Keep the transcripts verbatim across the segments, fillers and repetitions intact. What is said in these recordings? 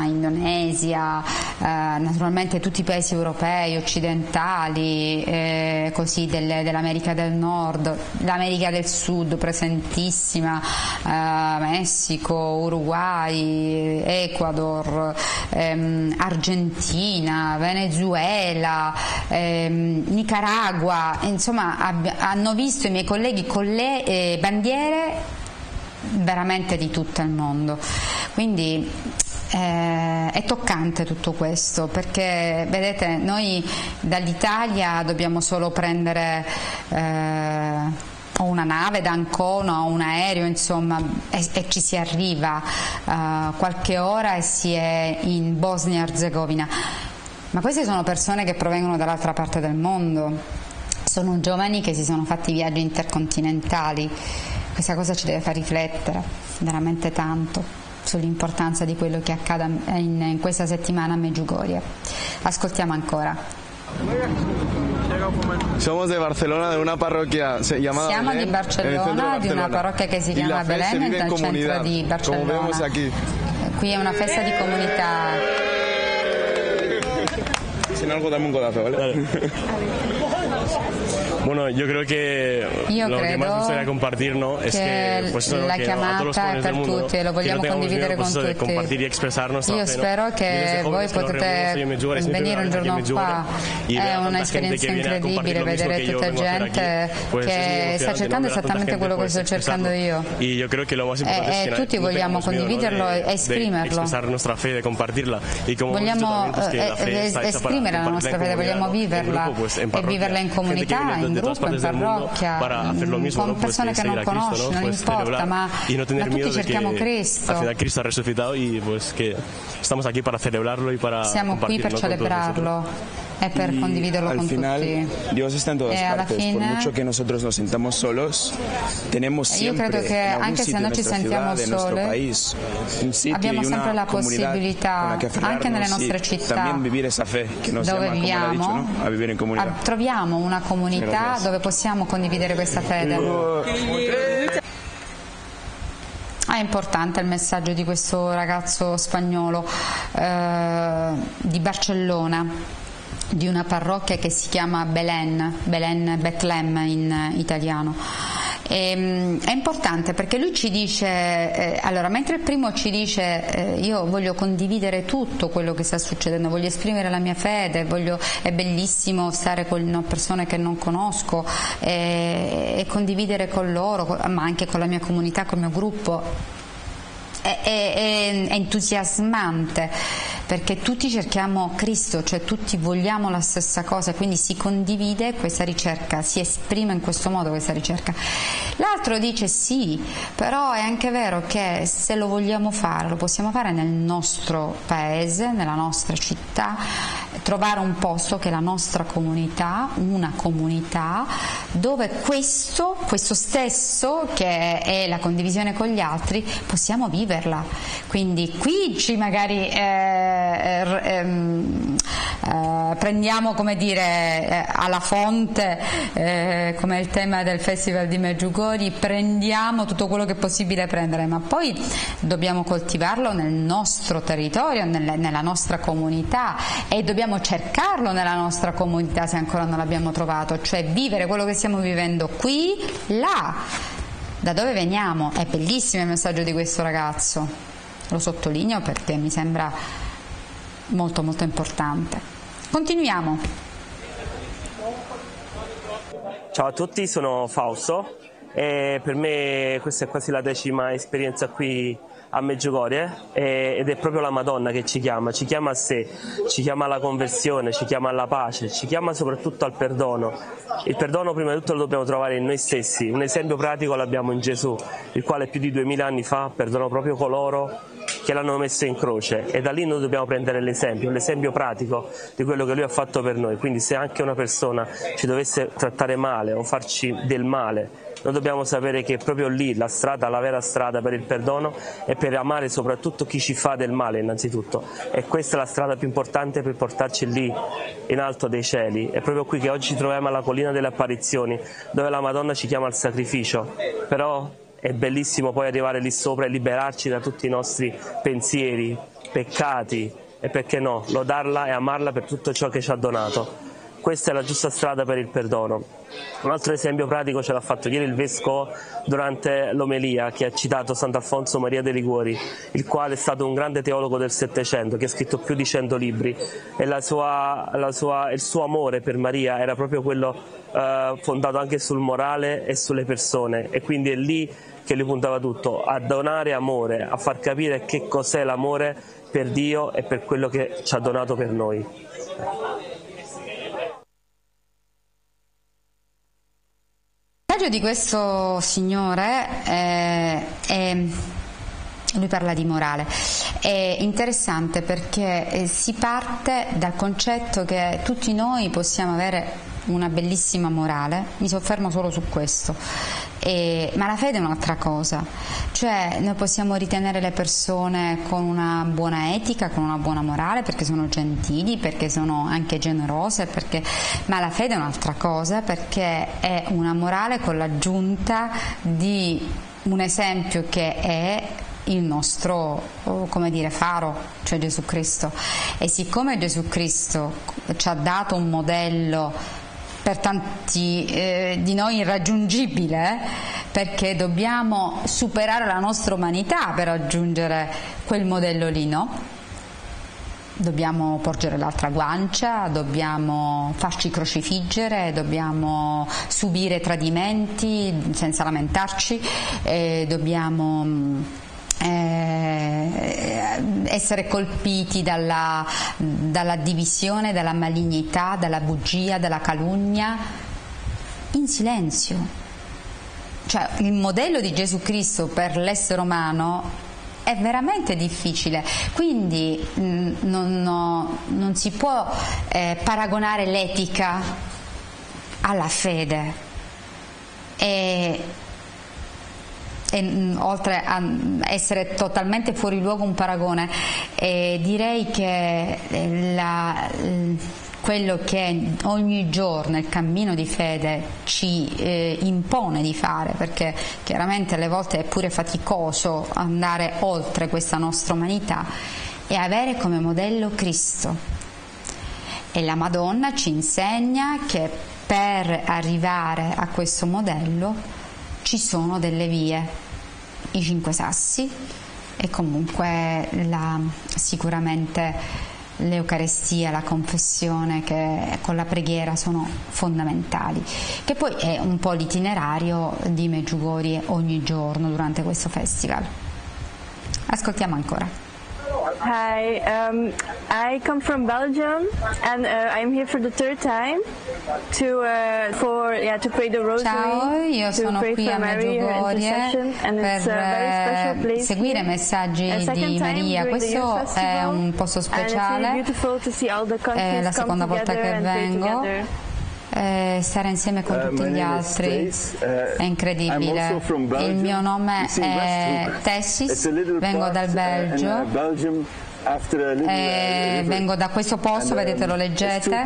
Indonesia, eh, naturalmente tutti i paesi europei, occidentali, eh, così delle, dell'America del Nord, l'America del Sud presentissima, eh, Messico, Uruguay, Ecuador, ehm, Argentina, Venezuela, ehm, Nicaragua, insomma hanno visto i miei colleghi con le eh, bandiere veramente di tutto il mondo, quindi eh, è toccante tutto questo, perché vedete, noi dall'Italia dobbiamo solo prendere eh, o una nave da Ancona o un aereo, insomma, e, e ci si arriva uh, qualche ora e si è in Bosnia-Herzegovina. Ma queste sono persone che provengono dall'altra parte del mondo, sono giovani che si sono fatti viaggi intercontinentali. Questa cosa ci deve far riflettere veramente tanto sull'importanza di quello che accade in, in questa settimana a Medjugorje. Ascoltiamo ancora. Somos de Barcelona, de una parroquia llamada Siamo Belén, di Barcellona, di una parrocchia che si chiama Belén, nel centro di Barcellona. Qui è una festa di comunità. Sin algo dame un codazo, ¿vale? Bueno, yo creo que Io lo que más me gustaría compartir, ¿no? Es que, pues, la que chiamata è per mundo, tutti e lo vogliamo condividere con tutti. Compartir y expresar nuestra Io fe, spero ¿no? che voi potete venire un giorno qua, è un'esperienza incredibile vedere tutta gente che sta cercando esattamente quello che sto cercando io, e tutti vogliamo condividerlo e esprimerlo. Vogliamo esprimere la nostra fede, vogliamo viverla e viverla in comunità, in gruppo, in parrocchia, con persone che non conosci, non importa, ma, ma tutti cerchiamo Cristo. Siamo qui per celebrarlo e per condividerlo al con final, tutti. Dios está en todas e alla partes, fine, por mucho que nosotros nos sintamos solos, tenemos siempre io credo che en algún anche se sitio noi de ci nuestra sentiamo ciudad, de nuestro sole, país, un sitio abbiamo y una sempre la possibilità, con la que anche nelle nostre y città, también vivir esa fe que nos dove llama, como lo ha dicho, viviamo, ¿no? A vivir en comunidad. a- troviamo una comunità Gracias. dove possiamo condividere questa fede. Ah, è importante il messaggio di questo ragazzo spagnolo eh, di Barcellona, di una parrocchia che si chiama Belén, Belén Betlem in italiano. E, è importante perché lui ci dice, eh, allora mentre il primo ci dice eh, io voglio condividere tutto quello che sta succedendo, voglio esprimere la mia fede, voglio, è bellissimo stare con no, persone che non conosco e, e condividere con loro, ma anche con la mia comunità, col mio gruppo. È, è, è entusiasmante perché tutti cerchiamo Cristo, cioè tutti vogliamo la stessa cosa, quindi si condivide questa ricerca, si esprime in questo modo questa ricerca. L'altro dice sì, però è anche vero che se lo vogliamo fare lo possiamo fare nel nostro paese, nella nostra città, trovare un posto che è la nostra comunità, una comunità dove questo, questo stesso che è la condivisione con gli altri possiamo vivere. Quindi qui ci magari eh, ehm, eh, prendiamo, come dire, eh, alla fonte, eh, come il tema del Festival di Medjugorje, prendiamo tutto quello che è possibile prendere, ma poi dobbiamo coltivarlo nel nostro territorio, nel, nella nostra comunità, e dobbiamo cercarlo nella nostra comunità se ancora non l'abbiamo trovato, cioè vivere quello che stiamo vivendo qui, là. Da dove veniamo? È bellissimo il messaggio di questo ragazzo, lo sottolineo perché mi sembra molto molto importante. Continuiamo. Ciao a tutti, sono Fausto e per me questa è quasi la decima esperienza qui a Medjugorje ed è proprio la Madonna che ci chiama, ci chiama a sé, ci chiama alla conversione, ci chiama alla pace, ci chiama soprattutto al perdono. Il perdono prima di tutto lo dobbiamo trovare in noi stessi, un esempio pratico l'abbiamo in Gesù, il quale più di duemila anni fa perdonò proprio coloro che l'hanno messo in croce, e da lì noi dobbiamo prendere l'esempio, l'esempio pratico di quello che lui ha fatto per noi. Quindi se anche una persona ci dovesse trattare male o farci del male, noi dobbiamo sapere che proprio lì la strada, la vera strada per il perdono è per amare soprattutto chi ci fa del male innanzitutto, e questa è la strada più importante per portarci lì in alto dei cieli. È proprio qui che oggi ci troviamo alla collina delle apparizioni, dove la Madonna ci chiama al sacrificio, però è bellissimo poi arrivare lì sopra e liberarci da tutti i nostri pensieri peccati e, perché no, lodarla e amarla per tutto ciò che ci ha donato. Questa è la giusta strada per il perdono. Un altro esempio pratico ce l'ha fatto ieri il Vescovo durante l'omelia, che ha citato Sant'Alfonso Maria de Liguori, il quale è stato un grande teologo del Settecento, che ha scritto più di cento libri, e la sua, la sua, il suo amore per Maria era proprio quello eh, fondato anche sul morale e sulle persone, e quindi è lì che lui puntava tutto, a donare amore, a far capire che cos'è l'amore per Dio e per quello che ci ha donato per noi. Il messaggio di questo signore è, è, lui parla di morale, è interessante perché si parte dal concetto che tutti noi possiamo avere una bellissima morale, mi soffermo solo su questo, e, ma la fede è un'altra cosa, cioè noi possiamo ritenere le persone con una buona etica, con una buona morale, perché sono gentili, perché sono anche generose, perché... ma la fede è un'altra cosa, perché è una morale con l'aggiunta di un esempio che è il nostro, come dire, faro, cioè Gesù Cristo. E siccome Gesù Cristo ci ha dato un modello per tanti eh, di noi irraggiungibile, perché dobbiamo superare la nostra umanità per raggiungere quel modello lì, no? Dobbiamo porgere l'altra guancia, dobbiamo farci crocifiggere, dobbiamo subire tradimenti senza lamentarci, eh, dobbiamo Eh, essere colpiti dalla, dalla divisione, dalla malignità, dalla bugia, dalla calunnia, in silenzio. Cioè, il modello di Gesù Cristo per l'essere umano è veramente difficile, quindi mh, non, no, non si può eh, paragonare l'etica alla fede. E, E, mh, oltre a essere totalmente fuori luogo un paragone, eh, direi che la, quello che ogni giorno il cammino di fede ci eh, impone di fare, perché chiaramente alle volte è pure faticoso andare oltre questa nostra umanità, è avere come modello Cristo. E la Madonna ci insegna che per arrivare a questo modello ci sono delle vie, i cinque sassi e comunque la, sicuramente l'Eucarestia, la confessione, che con la preghiera sono fondamentali, che poi è un po' l'itinerario di Medjugorje ogni giorno durante questo festival. Ascoltiamo ancora. Hi, um, I come from Belgium and uh, I'm here for the third time to uh, for yeah to pray the rosary. Ciao, io sono qui a Medjugorje per seguire i messaggi di Maria. Questo è un posto speciale, è la seconda volta che vengo. Eh, stare insieme con tutti gli altri è incredibile. Il mio nome è Tessis, vengo dal Belgio, eh, vengo da questo posto, vedete, lo leggete,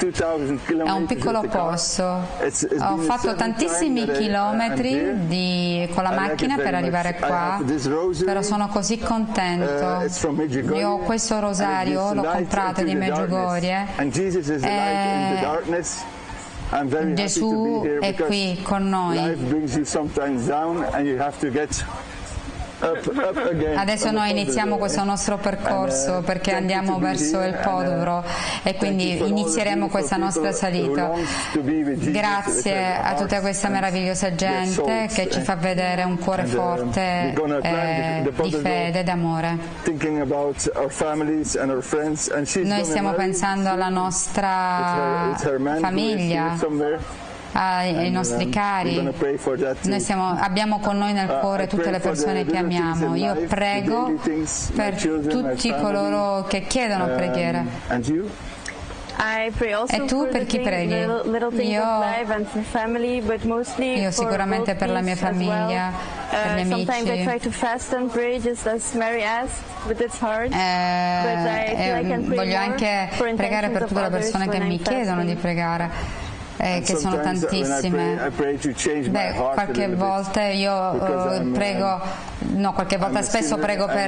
è un piccolo posto. Ho fatto tantissimi chilometri di, con la macchina per arrivare qua, però sono così contento. Io ho questo rosario, l'ho comprato di Medjugorje, e Gesù è qui con noi. Adesso noi iniziamo questo nostro percorso perché andiamo verso il Podvro e quindi inizieremo questa nostra salita. Grazie a tutta questa meravigliosa gente che ci fa vedere un cuore forte eh, di fede e d'amore. Noi stiamo pensando alla nostra famiglia, ai nostri cari. Noi siamo, abbiamo con noi nel cuore tutte le persone che amiamo. Io prego per tutti coloro che chiedono preghiera. E tu per chi preghi? Io, io sicuramente per la mia famiglia, per gli amici. Eh, e voglio anche pregare per tutte le persone che mi chiedono di pregare. Eh, che sono tantissime. Beh, qualche volta io uh, prego, no, qualche volta spesso prego per